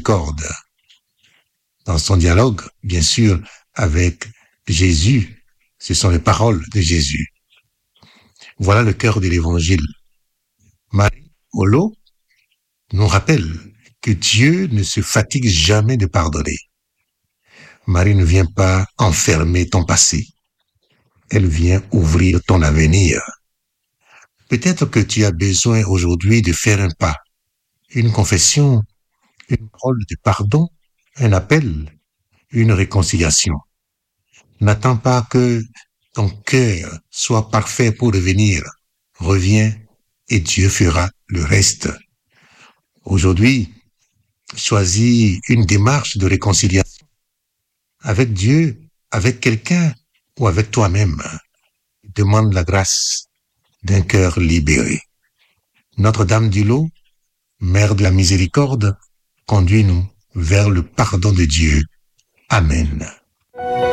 miséricorde. Dans son dialogue, bien sûr, avec Jésus, ce sont les paroles de Jésus. Voilà le cœur de l'évangile. Marie, au lot, nous rappelle que Dieu ne se fatigue jamais de pardonner. Marie ne vient pas enfermer ton passé. Elle vient ouvrir ton avenir. Peut-être que tu as besoin aujourd'hui de faire un pas, une confession, une parole de pardon, un appel, une réconciliation. N'attends pas que ton cœur soit parfait pour devenir. Reviens et Dieu fera le reste. Aujourd'hui, choisis une démarche de réconciliation avec Dieu, avec quelqu'un ou avec toi-même. Demande la grâce d'un cœur libéré. Notre-Dame du Lot, Mère de la Miséricorde, conduis-nous vers le pardon de Dieu. Amen.